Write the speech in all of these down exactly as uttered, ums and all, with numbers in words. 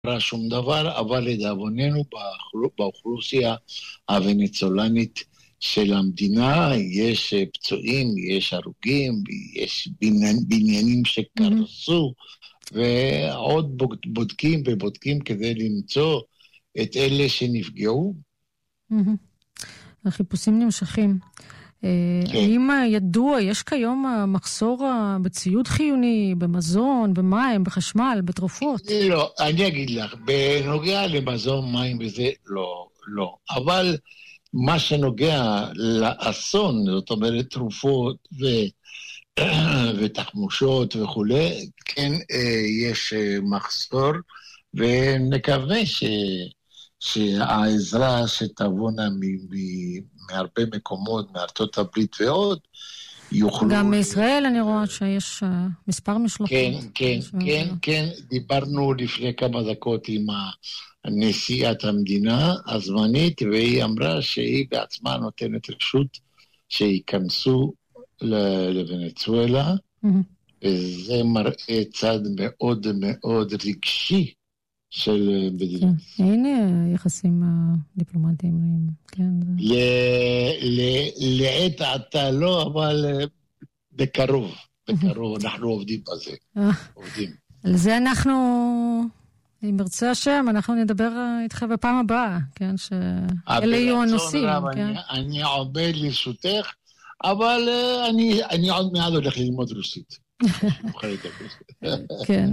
קרה שום דבר, אבל לדאבוננו באוכלוסייה הוונצואלנית של המדינה יש פצועים, יש הרוגים, יש בניינים שקרסו, ועוד בודקים ובודקים כדי למצוא את אלה שנפגעו. החיפושים נמשכים. האם ידוע, יש כיום מחסור בציוד חיוני, במזון, במים, בחשמל, בתרופות? לא, אני אגיד לך, בנוגע למזון, מים וזה, לא, לא. אבל מה שנוגע לאסון, זאת אומרת תרופות ו... ותחמושות וכולי, כן, יש מחסור, ונקווה ש... שהעזרה שתבונה מהרבה מקומות, מארצות הברית ועוד, יוכלו... גם מישראל אני רואה שיש מספר משלחות. כן, כן, כן, כן. דיברנו לפני כמה דקות עם נשיאת המדינה הזמנית, והיא אמרה שהיא בעצמה נותנת רשות שיכנסו לוונצואלה, וזה מראה צד מאוד מאוד רגשי של מדינה. הנה יחסים דיפלומטיים. לעת עתה לא, אבל בקרוב, בקרוב אנחנו עובדים בזה. עובדים. על זה אנחנו, אם ירצה השם, אנחנו נדבר איתך בפעם הבאה, כן, שאלה יהיו הנושאים. אני עומד לרשותך, אבל אני עוד מעט הולך ללמוד רוסית. כן,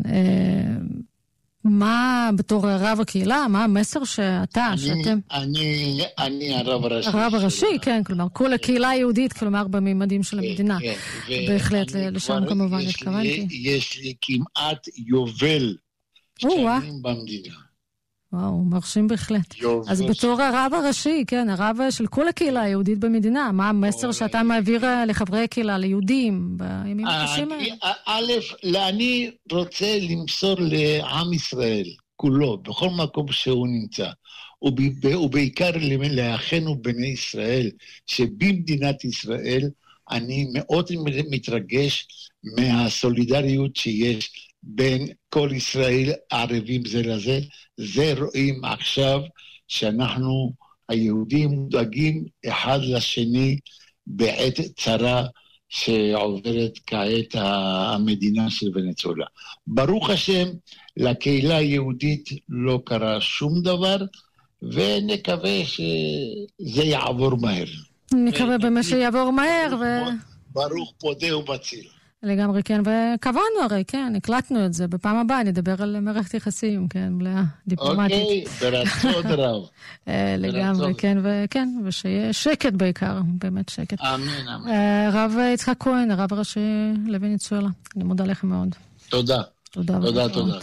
מה בתור רב הקהילה, מה המסר שאתה, שאתם... אני, אני הרב הראשי. הרב הראשי, כן, כלומר, כל הקהילה היהודית, כלומר, בממדים של המדינה. בהחלט, לשם כמובן התכוונתי. יש לי כמעט יובל שנים במדינה. וואו, מרשים בהחלט. אז בתור הרב הראשי, כן, הרב של כל הקהילה היהודית במדינה, מה המסר שאתה מעביר לחברי הקהילה, ליהודים, בימים הקשים האלה? א', אני רוצה למסור לעם ישראל, כולו, בכל מקום שהוא נמצא, ובעיקר לאחינו בני ישראל, שבמדינת ישראל אני מאוד מתרגש מהסולידריות שיש בין כל ישראל ערבים זה לזה. זה רואים עכשיו שאנחנו היהודים מודאגים אחד לשני בעת צרה שעוברת כעת המדינה של ונצואלה. ברוך השם, לקהילה היהודית לא קרה שום דבר, ונקווה שזה יעבור מהר. נקווה באמת שיעבור מהר. ברוך פודה ומציל. לגמרי, כן, וקבענו הרי, כן, הקלטנו את זה, בפעם הבאה נדבר על מערכת יחסים, כן, מלאה דיפלומטית. אוקיי, ברצון רב. לגמרי, כן, וכן, ושיהיה שקט בעיקר, באמת שקט. אמן, אמן. הרב יצחק כהן, הרב הראשי לוונצואלה, אני מודה לכם מאוד. תודה. Туда, туда.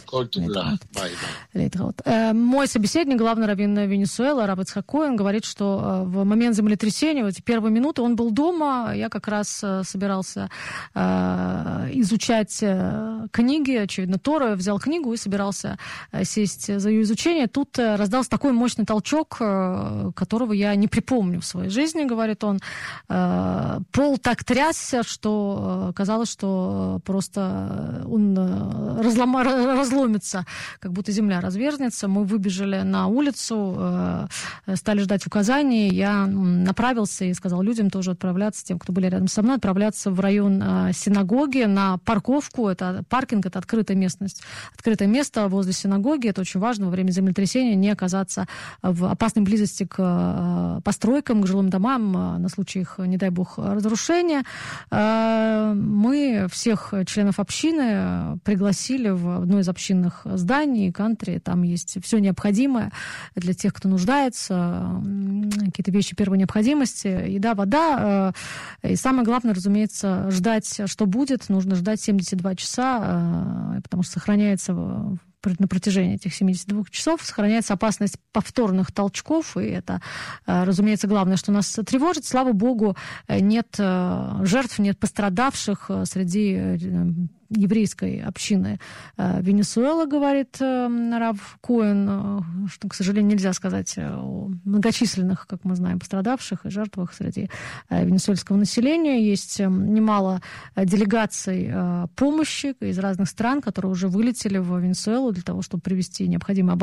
Мой собеседник, главный раввин Венесуэлы, рав Ицхак Коэн, говорит, что в момент землетрясения, в эти первые минуты, он был дома. Я как раз собирался изучать книги, очевидно, Тору, взял книгу и собирался сесть за ее изучение. Тут раздался такой мощный толчок, которого я не припомню в своей жизни, говорит он. Пол так трясся, что казалось, что просто он разлома, разломится, как будто земля разверзнется. Мы выбежали на улицу, стали ждать указаний. Я направился и сказал людям тоже отправляться, тем, кто были рядом со мной, отправляться в район синагоги на парковку. Это паркинг, это открытая местность. Открытое место возле синагоги. Это очень важно во время землетрясения не оказаться в опасной близости к постройкам, к жилым домам на случай их, не дай бог, разрушения. Мы всех членов общины пригласили в одно из общинных зданий, кантри. Там есть все необходимое для тех, кто нуждается, какие-то вещи первой необходимости, еда, вода. И самое главное, разумеется, ждать, что будет. Нужно ждать семьдесят два часа, потому что сохраняется на протяжении этих семидесяти двух часов сохраняется опасность повторных толчков, и это, разумеется, главное, что нас тревожит. Слава Богу, нет жертв, нет пострадавших среди еврейской общины Венесуэлы, говорит Рав Коэн, что, к сожалению, нельзя сказать о многочисленных, как мы знаем, пострадавших и жертвах среди венесуэльского населения. Есть немало делегаций помощи из разных стран, которые уже вылетели в Венесуэлу для того, чтобы привести необходимое оборудование